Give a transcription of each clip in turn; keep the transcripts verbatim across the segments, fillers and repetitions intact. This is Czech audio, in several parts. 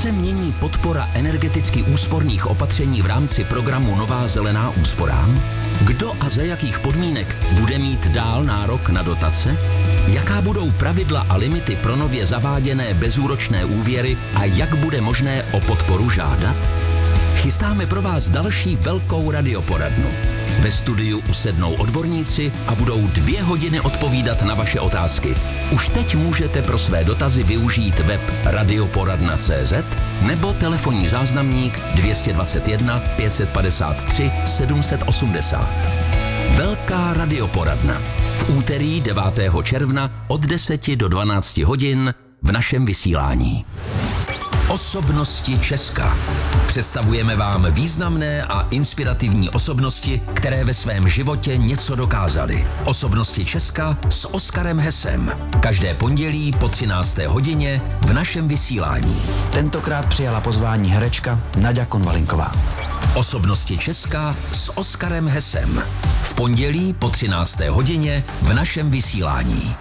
se mění podpora energeticky úsporných opatření v rámci programu Nová zelená úsporám? Kdo a za jakých podmínek bude mít dál nárok na dotace? Jaká budou pravidla a limity pro nově zaváděné bezúročné úvěry a jak bude možné o podporu žádat? Chystáme pro vás další velkou radioporadnu. Ve studiu usednou odborníci a budou dvě hodiny odpovídat na vaše otázky. Už teď můžete pro své dotazy využít web radioporadna tečka cé zet nebo telefonní záznamník dvě stě dvacet jedna pět set padesát tři sedm set osmdesát. Velká radioporadna. V úterý devátého června od deseti do dvanácti hodin v našem vysílání. Osobnosti Česka. Představujeme vám významné a inspirativní osobnosti, které ve svém životě něco dokázaly. Osobnosti Česka s Oskarem Hesem. Každé pondělí po třinácté hodině v našem vysílání. Tentokrát přijala pozvání herečka Naďa Konvalinková. Osobnosti Česka s Oskarem Hesem. V pondělí po třinácté hodině v našem vysílání.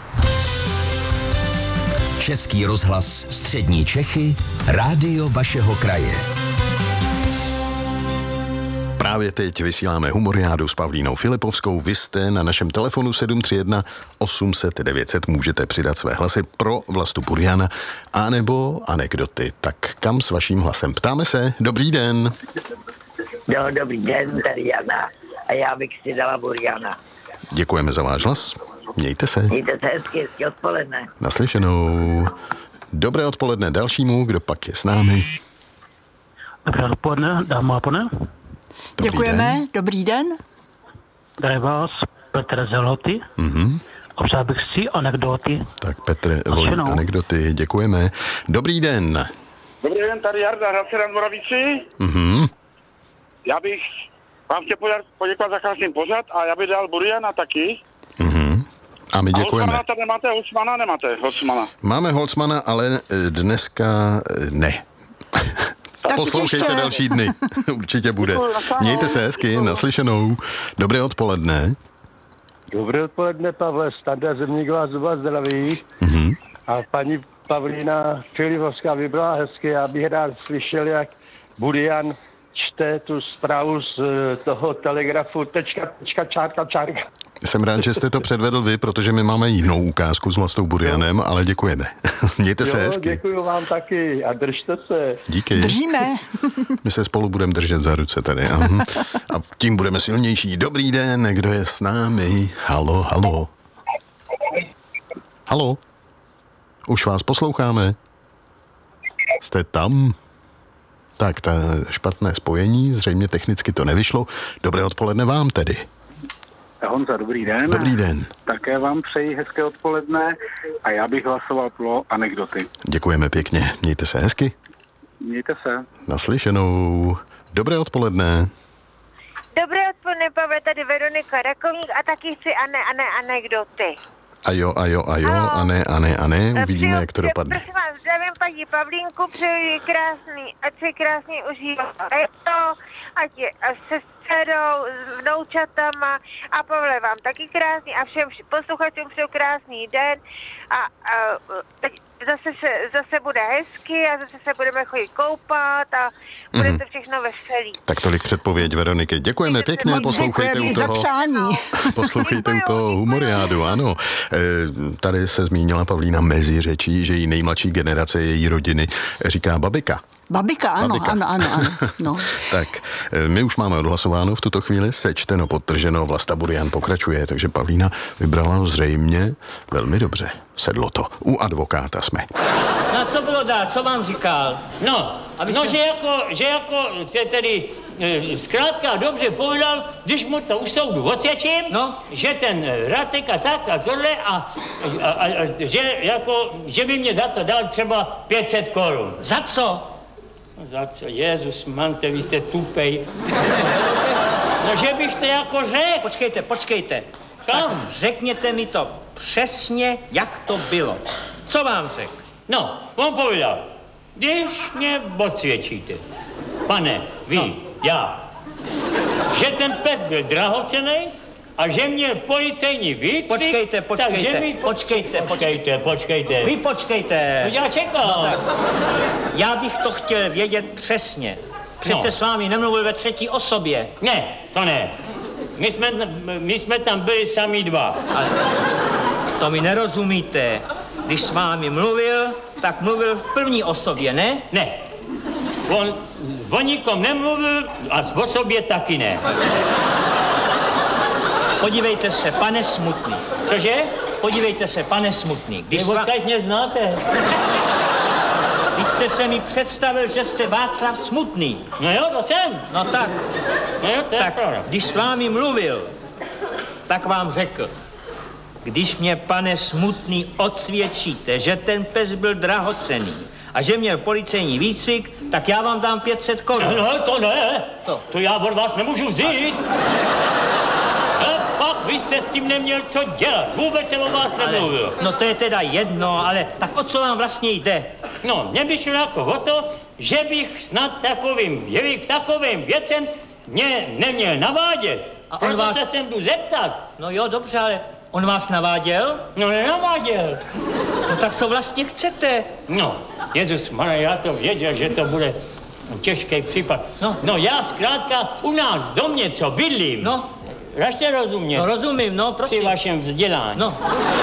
Český rozhlas Střední Čechy, rádio vašeho kraje. Právě teď vysíláme Humoriádu s Pavlínou Filipovskou. Vy jste na našem telefonu sedm tři jedna osm set devět set. Můžete přidat své hlasy pro Vlastu Buriana anebo anekdoty. Tak kam s vaším hlasem? Ptáme se. Dobrý den. No, dobrý den, tady Jana. A já bych si dala Buriana. Děkujeme za váš hlas. Mějte se. Mějte se hezky, hezky odpoledne. Naslyšenou. Dobré odpoledne dalšímu, kdo pak je s námi. Dobré odpoledne, dáma a pane. Dobrý Děkujeme, den. dobrý den. Tady vás Petr Zeloty. Mhm. A přál bych si anekdoty. Tak Petr, volí anekdoty, děkujeme. Dobrý den. Dobrý den, tady Jarda, Hradce nad Moravici. Mhm. Já bych vám chtěl poděkovat za krásný pořad a já bych dal Buriana taky. Mhm. A my děkujeme. A Holcmana tady nemáte, Holcmana nemáte, Holcmana. Máme Holcmana, ale dneska ne. Tak Poslouchejte ještě... další dny. Určitě bude. Mějte se hezky, naslyšenou. Dobré odpoledne. Dobré odpoledne, Pavle. Standa Zemník vás dva zdraví. Mhm. A paní Pavlína Filipovská vybrala hezky. Já bych rád slyšel, jak Burian čte tu zprávu z toho telegrafu tečka, tečka, čárka, čárka. Jsem rád, že jste to předvedl vy, protože my máme jinou ukázku s Vlastou Burianem, jo. Ale děkujeme. Mějte se jo, hezky. Děkuju vám taky a držte se. Díky. Držíme. My se spolu budeme držet za ruce tady. Aha. A tím budeme silnější. Dobrý den, kdo je s námi? Halo, halo. Halo. Už vás posloucháme. Jste tam? Tak, ta špatné spojení, zřejmě technicky to nevyšlo. Dobré odpoledne vám tedy. Honza, dobrý den. Dobrý den. Také vám přeji hezké odpoledne a já bych hlasoval pro anekdoty. Děkujeme pěkně. Mějte se hezky. Mějte se. Naslyšenou. Dobré odpoledne. Dobré odpoledne, Pavle, tady Veronika Rakovník a taky chci ane, ane, anekdoty. A jo, a jo, a jo, a ne, a ne, a ne. Uvidíme, jak to dopadne. Prosím vás, zdravím paní Pavlínku, přeji krásný, ať se krásně užívá léto, ať je se dcerou, s vnoučatama a Pavle vám taky krásný a všem posluchačům přeju krásný den a, a teď zase, se, zase bude hezky a zase se budeme chodit koupat a bude mm. to všechno veselý. Tak tolik předpověď Veroniky. Děkujeme pěkně, poslouchejte u toho. Poslouchejte u toho Humoriádu, ano. E, tady se zmínila Pavlína mezi řečí, že jí nejmladší generace její rodiny říká babika. Babika, ano, Babika. ano, ano, ano. No. Tak, my už máme odhlasováno v tuto chvíli, sečteno, podtrženo, Vlasta Burian pokračuje, takže Pavlína vybrala zřejmě velmi dobře. Sedlo to. U advokáta jsme. No co bylo dát, co vám říkal? No, no že jako, že jako, tedy, zkrátka dobře povedal, když mu to u soudu odsvědčím, no, že ten Ratek a tak a tohle a, a, a, a že jako, že by mě dal, dal třeba pět set korun. Za co? Za co? Jezus, mante, vy jste tupej. No, že bych to jako řekl. Počkejte, počkejte. Kam? Tak řekněte mi to přesně, jak to bylo. Co vám řekl? No, on povídal, když mě odsvědčíte, pane, vy, no. já, že ten pes byl drahocenný a že měl policejní výcvik. Počkejte, počkejte, takže mi... počkejte, počkejte, počkejte. Vy počkejte. No já čekám. No, tak. Já bych to chtěl vědět přesně. Přece No. s vámi nemluvil ve třetí osobě. Ne, to ne. My jsme, my jsme tam byli sami dva. Ale to mi nerozumíte. Když s vámi mluvil, tak mluvil v první osobě, ne? Ne. On o nikom nemluvil a o sobě taky ne. Podívejte se, pane Smutný. Cože? Podívejte se, pane Smutný. Když Vy sva... odkud mě znáte? Když jste se mi představil, že jste Václav Smutný. No jo, to jsem. No tak. No jo, to je tak, pravda. když s vámi mluvil, tak vám řekl, když mě, pane Smutný, odsvědčíte, že ten pes byl drahocenný a že měl policejní výcvik, tak já vám dám pět set korun. No, to ne. To. To já od vás nemůžu vzít. A pak vy jste s tím neměl co dělat. Vůbec jsem o vás nemluvil. Ale, no to je teda jedno, ale tak o co vám vlastně jde? No, mě by šlo jako o to, že bych snad takovým, že bych takovým věcem mě neměl navádět. A on Proto vás- se sem jdu zeptat. No jo, dobře, ale on vás naváděl? No, nenaváděl. No tak co vlastně chcete? No, Jezus Maria, já to věděl, že to bude těžký případ. No. No, já zkrátka u nás v domě, co bydlím. No. Rašte rozumět. No rozumím, no Při prosím. vašem vzdělání. No,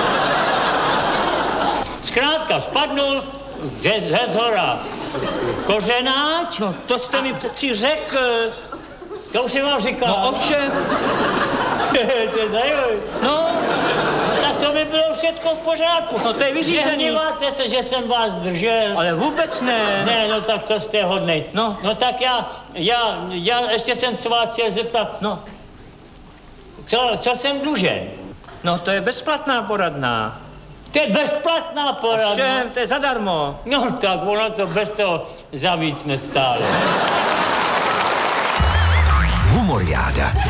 Zkrátka spadnul ze, ze zhora kořenáč. no to jste mi přeci řekl. To už jsem vám říkal. No ovšem. To je zajímavé. No, Tak to by bylo všechno v pořádku. No to je vyřízený. Nehněváte se, že jsem vás držel. ale vůbec ne. Ne, no tak to jste hodnej. No. No tak já, já, já ještě jsem se vás chtěl zeptat, No, co, co jsem dlužen? no to je bezplatná poradná. To je bezplatná poradna. Ovšem, to je zadarmo. No tak ono to bez toho za víc nestálo. Humoriáda.